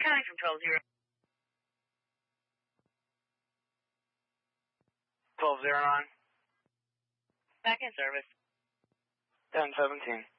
Counting from 12-0. 12-0 on. Back in service. 10-17.